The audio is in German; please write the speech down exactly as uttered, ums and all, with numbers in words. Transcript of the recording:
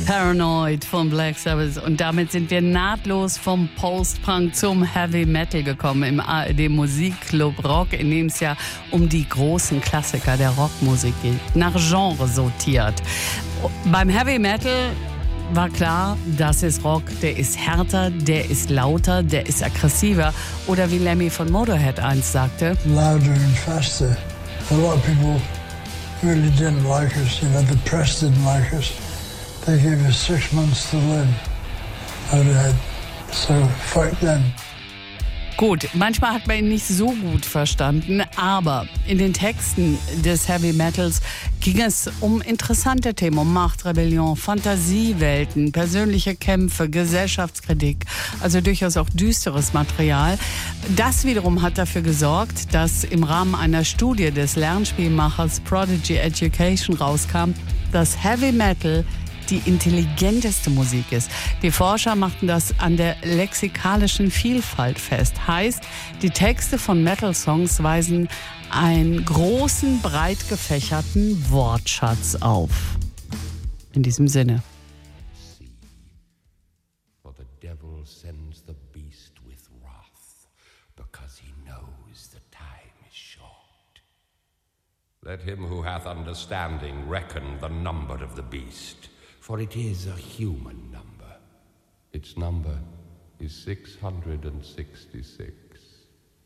Paranoid von Black Sabbath. Und damit sind wir nahtlos vom Post-Punk zum Heavy Metal gekommen im A R D Musikclub Rock, in dem es ja um die großen Klassiker der Rockmusik geht, nach Genre sortiert. Beim Heavy Metal war klar, das ist Rock, der ist härter, der ist lauter, der ist aggressiver. Oder wie Lemmy von Motorhead einst sagte: louder and faster. A lot of people really didn't like us, you know, the press didn't like us. They gave us six months to live. And, so fuck them. Gut, manchmal hat man ihn nicht so gut verstanden, aber in den Texten des Heavy Metals ging es um interessante Themen, um Macht, Rebellion, Fantasiewelten, persönliche Kämpfe, Gesellschaftskritik, also durchaus auch düsteres Material. Das wiederum hat dafür gesorgt, dass im Rahmen einer Studie des Lernspielmachers Prodigy Education rauskam, dass Heavy Metal die intelligenteste Musik ist. Die Forscher machten das an der lexikalischen Vielfalt fest. Heißt, die Texte von Metal-Songs weisen einen großen, breit gefächerten Wortschatz auf. In diesem Sinne. For the devil sends the beast with wrath, because he knows the time is short. Let him who hath understanding reckon the number of the beast. For it is a human number. Its number is six hundred sixty-six.